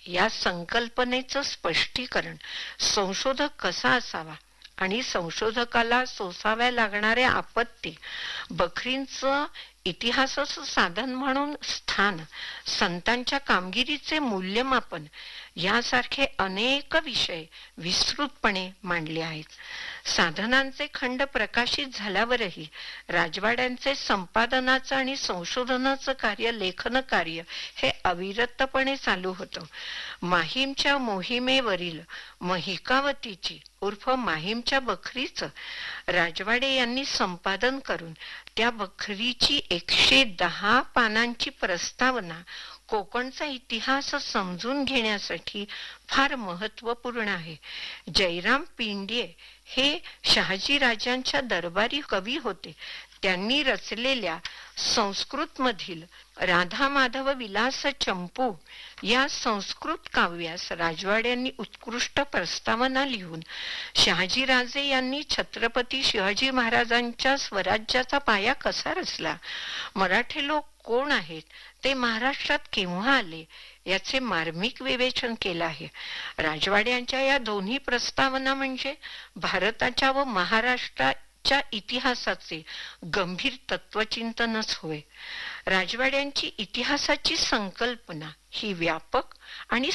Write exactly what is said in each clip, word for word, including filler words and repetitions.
या संकल्पनेचं स्पष्टीकरण संशोधक कसा असावा आणि संशोधकाला सोसाव्या लागणाऱ्या आपत्ती, बखरींचं इतिहासाचं साधन म्हणून स्थान, संतांच्या कामगिरीचे मूल्यमापन यासारखे अनेक विषय विस्तृतपणे मांडले आहेत. साधनांचे खंड प्रकाशित झाल्यावरही राजवाड्यांचे संपादनाचं आणि संशोधनाचं कार्य, लेखन कार्य हे अविरतपणे चालू होतं. माहीमच्या मोहिमेवरील महिकावतीची उर्फ माहीमच्या बखरीचं राजवाडे यांनी संपादन करून त्या बखरीची एकशे दहा पानांची प्रस्तावना कोकणचा इतिहास समजून घेण्यासाठी फार महत्वपूर्ण आहे. जयराम पिंड्ये हे शहाजी राजांच्या दरबारी कवी होते. त्यांनी रचलेल्या संस्कृत मधील राधा माधव विलास चंपू या संस्कृत काव्यास राजवाड्यांनी उत्कृष्ट प्रस्तावना लिहून शहाजीराजे यांनी छत्रपती शिवाजी महाराजांच्या स्वराज्याचा पाया कसा रचला, मराठी लोक कोण आहेत, ते महाराष्ट्रात केव्हा आले याचे मार्मिक विवेचन केलं आहे. राजवाड्यांच्या या दोन्ही प्रस्तावना म्हणजे भारताच्या व महाराष्ट्राच्या इतिहासाचे गंभीर तत्वचिंतनच होय. राजवाड्यांची इतिहासाची संकल्पना ही व्यापक आणि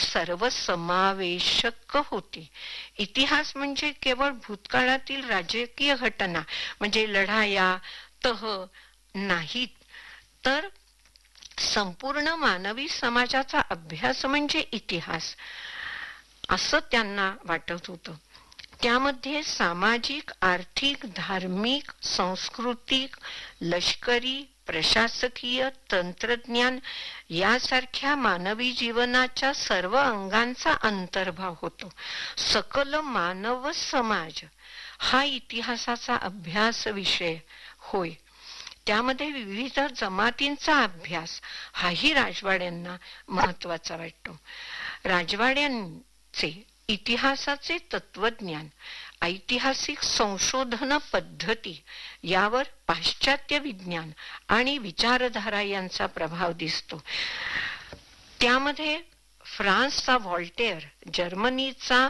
सर्वसमावेशक होती. इतिहास म्हणजे केवळ भूतकाळातील राजकीय घटना म्हणजे लढाया, तह नाहीत, तर संपूर्ण मानवी समाजाचा अभ्यास म्हणजे इतिहास असं त्यांना वाटत होतं. त्यामध्ये सामाजिक, आर्थिक, धार्मिक, सांस्कृतिक, लष्करी, प्रशासकीय, तंत्रज्ञान यासारख्या मानवी जीवनाच्या सर्व अंगांचा अंतर्भाव होतो. सकल मानव समाज हा इतिहासाचा अभ्यास विषय होय. त्यामध्ये विविध जमातींचा अभ्यास हाही राजवाड्यांना महत्वाचा वाटतो. राजवाड्यांचे इतिहासाचे तत्वज्ञान, ऐतिहासिक संशोधन पद्धती यावर पाश्चात्य विज्ञान आणि विचारधारा यांचा प्रभाव दिसतो. त्यामध्ये फ्रान्सचा व्हॉल्टेअर, जर्मनीचा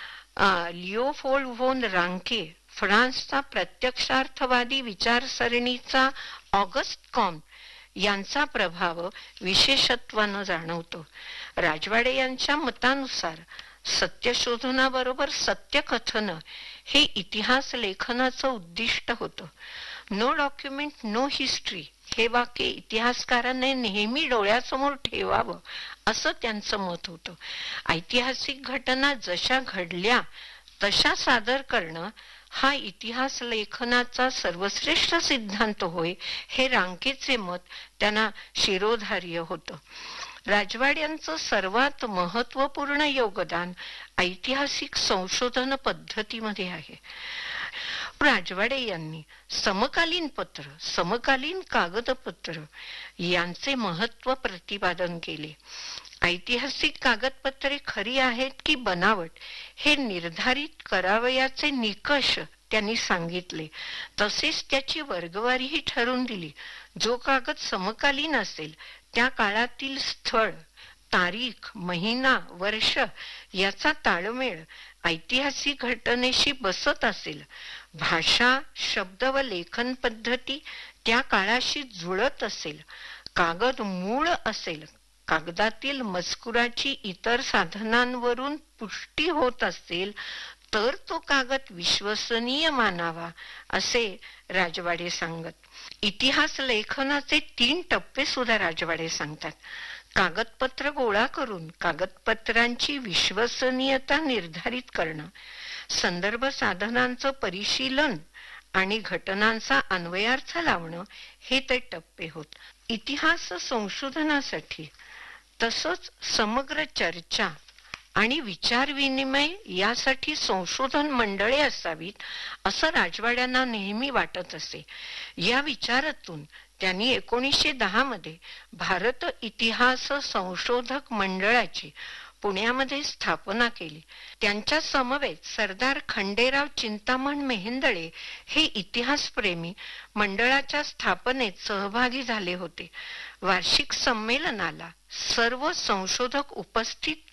लिओपोल्ड व्होन रांके, फ्रान्सचा प्रत्यक्षार्थवादी विचारसरणीचा ऑगस्ट कॉम्ट यांचा प्रभाव विशेषत्वानं जाणवतो. राजवाडे यांच्या मतानुसार सत्यशोधनाबरोबर सत्यकथन हे इतिहास लेखनाचं उद्दिष्ट होतं. नो डॉक्युमेंट नो हिस्ट्री हे वाक्य इतिहासकाराने नेहमी डोळ्यासमोर ठेवावं असं त्यांचं मत होतं. ऐतिहासिक घटना जशा घडल्या तशा सादर करणं हा इतिहास लेखनाचा सर्वश्रेष्ठ सिद्धांत होय हे रांकेचे मत त्यांना शिरोधार्य होतं. राजवाड्यांचं सर्वात महत्वपूर्ण योगदान ऐतिहासिक संशोधन पद्धतीमध्ये आहे. राजवाडे यांनी समकालीन पत्र, समकालीन कागदपत्र यांचे महत्व प्रतिपादन केले. ऐतिहासिक कागदपत्रे खरी आहेत की बनावट हे निर्धारित करावयाचे निकष त्यांनी सांगितले. तसेच त्याची वर्गवारीही ठरवून दिली. जो कागद समकालीन असेल त्या काळातील स्थळ, तारीख, महिना, वर्ष याचा ताळमेळ ऐतिहासिक घटनेशी बसत असेल, भाषा, शब्द व लेखन पद्धती त्या काळाशी जुळत असेल, कागद मूळ असेल, कागदातील मजकुराची इतर साधनांवरून पुष्टी होत असेल तर तो कागद विश्वसनीय मानावा असे राजवाडे सांगत. इतिहास लेखनाचे तीन टप्पे सुद्धा राजवाडे सांगतात. कागदपत्र गोळा करून कागदपत्रांची विश्वसनीयता निर्धारित करणं, संदर्भ साधनांचं परिशीलन आणि घटनांचा अन्वयार्थ लावणं हे ते टप्पे होत. इतिहास संशोधनासाठी तसंच समग्र चर्चा आणि विचारविनिमय यासाठी संशोधन मंडळे असावीत असं राजवाड्यांना नेहमी वाटत असे. या विचारातून त्यांनी एकोणीसशे दहा मध्ये भारत इतिहास संशोधक मंडळाची पुण्यामध्ये स्थापना केली. त्यांच्या समवेत सरदार खंडेराव चिंतामण मेहेंदळे हे इतिहासप्रेमी मंडळाच्या स्थापनेत सहभागी झाले होते. वार्षिक संमेलनाला सर्व संशोधक उपस्थित